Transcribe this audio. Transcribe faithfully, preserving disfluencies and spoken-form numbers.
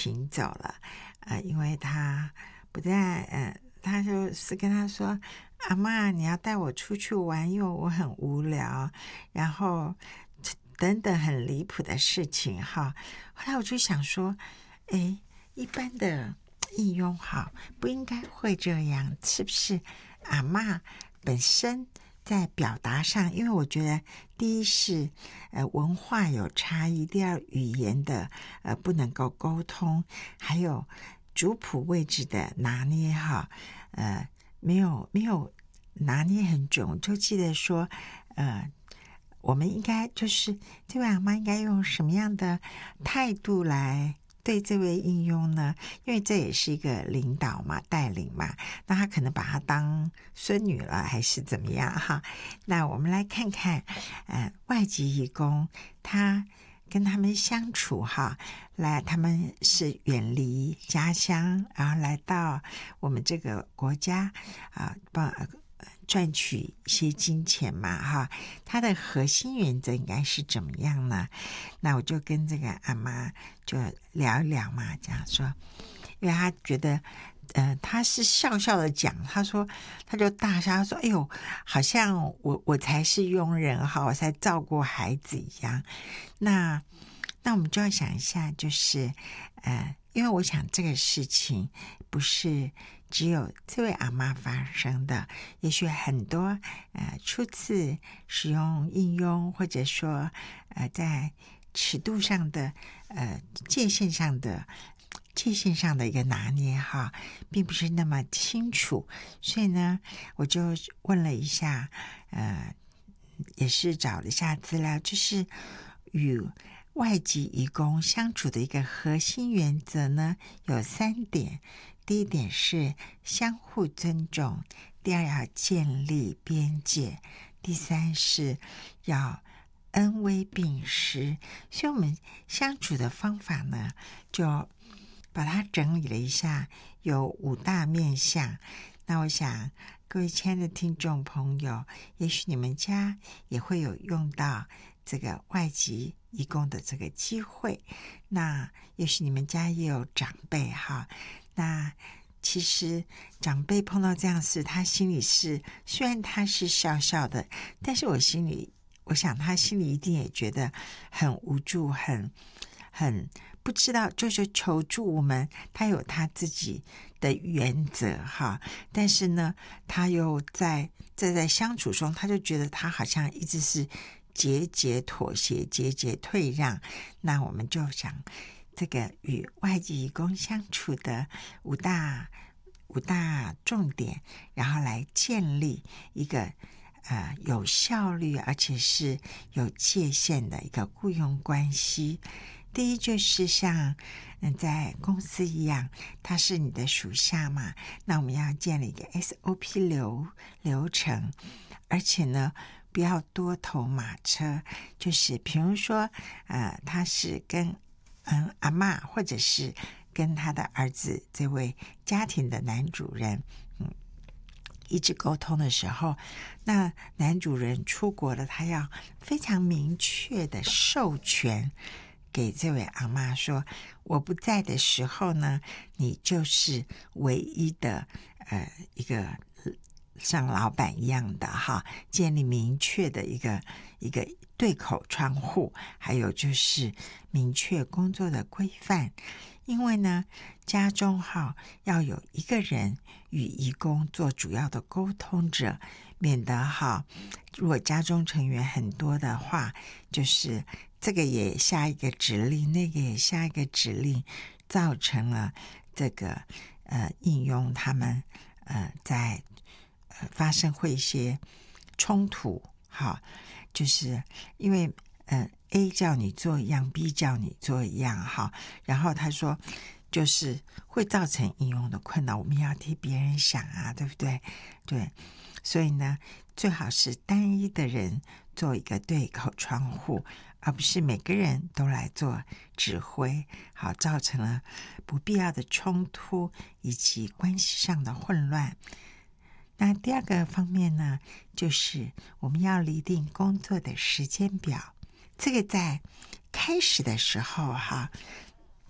请走了，呃，因为他不在，呃，他就是跟他说：“阿嬷，你要带我出去玩，因为我很无聊。”然后等等很离谱的事情哈。后来我就想说，哎，一般的应用哈不应该会这样，是不是？阿嬷本身在表达上，因为我觉得第一是呃文化有差异，第二语言的呃不能够沟通，还有族谱位置的拿捏哈，呃没有没有拿捏很准。我就记得说，呃，我们应该就是这位阿嬷应该用什么样的态度来对这位应用呢？因为这也是一个领导嘛，带领嘛，那他可能把他当孙女了，还是怎么样哈？那我们来看看，呃，外籍移工他跟他们相处哈，来，他们是远离家乡，然后来到我们这个国家啊，帮赚取一些金钱嘛哈，它的核心原则应该是怎么样呢？那我就跟这个阿妈就聊一聊嘛，这样说，因为他觉得呃，他是笑笑的讲，他说他就大笑，他说哎呦，好像我我才是佣人哈，我才照顾孩子一样。那那我们就要想一下，就是呃，因为我想这个事情不是只有这位阿嬷发生的，也许很多呃初次使用应用，或者说呃在尺度上的呃界限上的界限上的一个拿捏哈，并不是那么清楚，所以呢，我就问了一下，呃，也是找了一下资料，就是与外籍移工相处的一个核心原则呢，有三点。第一点是相互尊重，第二要建立边界，第三是要恩威并施。所以我们相处的方法呢，就把它整理了一下，有五大面向。那我想各位亲爱的听众朋友，也许你们家也会有用到这个外籍移工的这个机会，那也许你们家也有长辈哈，那其实长辈碰到这样的事，他心里是虽然他是笑笑的，但是我心里我想他心里一定也觉得很无助，很很不知道，就是求助我们，他有他自己的原则哈，但是呢，他又在在在相处中，他就觉得他好像一直是节节妥协，节节退让。那我们就想，这个与外籍移工相处的五大五大重点，然后来建立一个呃有效率而且是有界限的一个雇佣关系。第一就是像嗯在公司一样，他是你的属下嘛，那我们要建立一个 S O P 流流程，而且呢不要多头马车，就是比如说呃他是跟嗯阿嬷或者是跟他的儿子这位家庭的男主人嗯一直沟通的时候，那男主人出国了，他要非常明确的授权给这位阿嬷说，我不在的时候呢，你就是唯一的呃一个像老板一样的哈，建立明确的一个一个对口窗户，还有就是明确工作的规范。因为呢，家中哈要有一个人与移工做主要的沟通者，免得哈，如果家中成员很多的话，就是这个也下一个指令，那个也下一个指令，造成了这个呃应用他们呃在呃发生会一些冲突，哈，就是因为呃 A 叫你做一样 ，B 叫你做一样，哈，然后他说就是会造成应用的困扰，我们要替别人想啊，对不对？对，所以呢，最好是单一的人做一个对口窗户，而不是每个人都来做指挥，好，造成了不必要的冲突以及关系上的混乱。那第二个方面呢，就是我们要拟定工作的时间表。这个在开始的时候哈，